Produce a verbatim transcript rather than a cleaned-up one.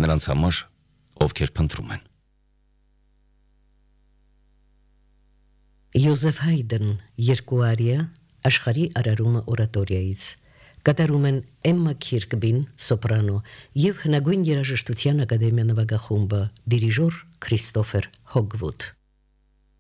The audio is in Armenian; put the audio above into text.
նրանց համար, ովքեր փնտրում են։ Յոզեֆ Հայդն երկու արիա աշխարհի արարումը օրատորիայից կատարում են Էմմա Քիրկբին սոպրանո եւ հնագույն երաժշտության ակադեմիա նվագախումբը դիրիժոր Քրիստոֆեր Հոգվուդ։